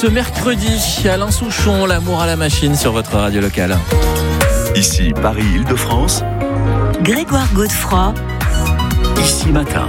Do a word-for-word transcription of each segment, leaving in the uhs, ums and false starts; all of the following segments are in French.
ce mercredi. Alain Souchon, l'amour à la machine sur votre radio locale. Ici Paris-Île-de-France. Grégoire Godefroy. Ici Matin.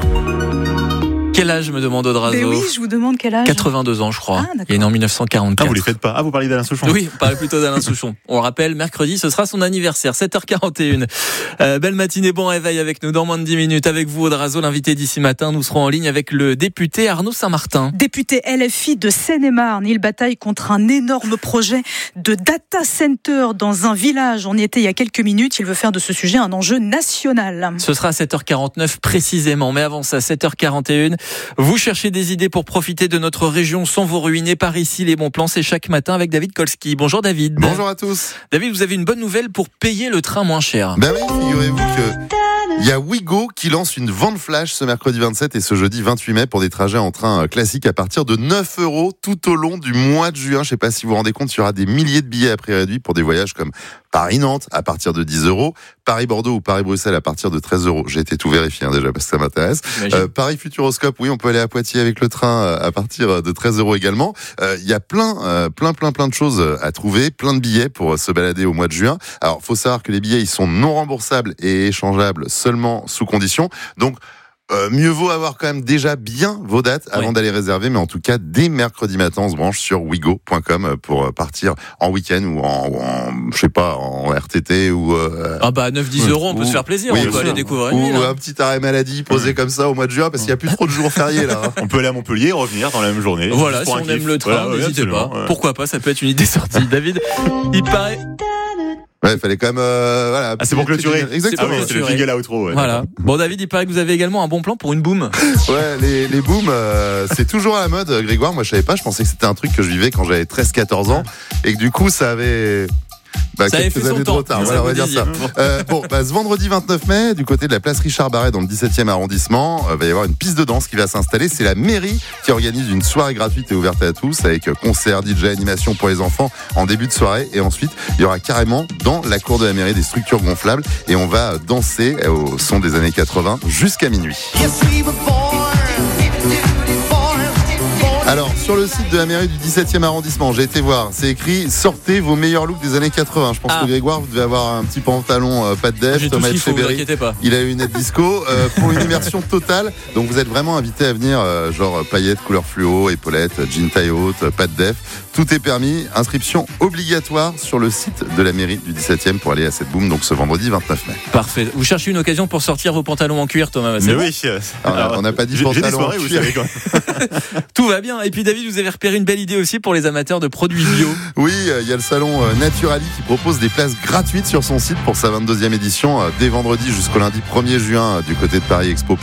Quel âge, me demande Audrazo? Mais oui, je vous demande quel âge. quatre-vingt-deux ans, je crois. Ah, il est né en mille neuf cent quarante-quatre. Ah, vous les faites pas. Ah, vous parlez d'Alain Souchon. Oui, on parlait plutôt d'Alain Souchon. On le rappelle, mercredi, ce sera son anniversaire, sept heures quarante et une. Euh, belle matinée, bon réveil avec nous dans moins de dix minutes. Avec vous, Audrazo, l'invité d'ici matin. Nous serons en ligne avec le député Arnaud Saint-Martin. Député L F I de Seine-et-Marne, il bataille contre un énorme projet de data center dans un village. On y était il y a quelques minutes. Il veut faire de ce sujet un enjeu national. Ce sera à sept heures quarante-neuf précisément. Mais avant ça, sept heures quarante et une, vous cherchez des idées pour profiter de notre région sans vous ruiner. Par ici, les bons plans, c'est chaque matin avec David Kolski. Bonjour David. Bonjour à tous. David, vous avez une bonne nouvelle pour payer le train moins cher. Ben oui, figurez-vous que il y a Ouigo qui lance une vente flash ce mercredi vingt-sept et ce jeudi vingt-huit mai pour des trajets en train classique à partir de neuf euros tout au long du mois de juin. Je ne sais pas si vous vous rendez compte, il y aura des milliers de billets à prix réduit pour des voyages comme Paris-Nantes à partir de dix euros, Paris-Bordeaux ou Paris-Bruxelles à partir de treize euros. J'ai été tout vérifié hein, déjà parce que ça m'intéresse. Euh, Paris-Futuroscope, oui, on peut aller à Poitiers avec le train à partir de treize euros également. Euh, il y a plein, euh, plein, plein, plein de choses à trouver, plein de billets pour se balader au mois de juin. Alors, faut savoir que les billets, ils sont non remboursables et échangeables seulement sous condition. Donc, Euh, mieux vaut avoir quand même déjà bien vos dates avant oui. d'aller réserver, mais en tout cas dès mercredi matin on se branche sur ouigo point com pour partir en week-end ou en, en je sais pas en R T T ou euh, ah bah neuf dix euros on peut ou, se faire plaisir, oui, on peut aller découvrir une ville, ou hein. un petit arrêt maladie posé mmh. comme ça au mois de juin parce qu'il y a plus trop de jours fériés là. Hein. On peut aller à Montpellier et revenir dans la même journée. Voilà, si on aime le train, voilà, n'hésitez pas. Ouais. Pourquoi pas, ça peut être une idée sortie. David, il paraît. Ouais, il fallait quand même euh, voilà. Ah, c'est pour clôturer. Exactement. Ah oui, c'est le jingle outro. Ouais, voilà. Bon David, il paraît que vous avez également un bon plan pour une boom. Ouais, les les booms, euh, c'est toujours à la mode. Grégoire, moi je savais pas, je pensais que c'était un truc que je vivais quand j'avais treize quatorze ans et que du coup ça avait Bah, ça quelques années de retard, voilà, on va dire ça. Euh, bon, bah, ce vendredi vingt-neuf mai, du côté de la place Richard Barret, dans le dix-septième arrondissement, euh, va y avoir une piste de danse qui va s'installer. C'est la mairie qui organise une soirée gratuite et ouverte à tous, avec concert, D J, animation pour les enfants en début de soirée. Et ensuite, il y aura carrément dans la cour de la mairie des structures gonflables et on va danser au son des années quatre-vingts jusqu'à minuit. Alors, sur le site de la mairie du dix-septième arrondissement, j'ai été voir, c'est écrit « Sortez vos meilleurs looks des années quatre-vingts ». Je pense ah. que Grégoire, vous devez avoir un petit pantalon euh, pas de def, Thomas Cheberi, il a une lunette disco euh, pour une immersion totale. Donc vous êtes vraiment invité à venir, euh, genre paillettes, couleur fluo, épaulettes, jean taille haute, pas de def. Tout est permis, inscription obligatoire sur le site de la mairie du dix-septième pour aller à cette boom, donc ce vendredi vingt-neuf mai. Parfait. Vous cherchez une occasion pour sortir vos pantalons en cuir, Thomas? Mais oui. Alors, on n'a pas dit j'ai, pantalons j'ai soirées, en cuir. Tout va bien. Et puis David, vous avez repéré une belle idée aussi pour les amateurs de produits bio. Oui, il euh, y a le salon euh, Naturali qui propose des places gratuites sur son site pour sa vingt-deuxième édition euh, dès vendredi jusqu'au lundi premier juin euh, du côté de Paris Expo.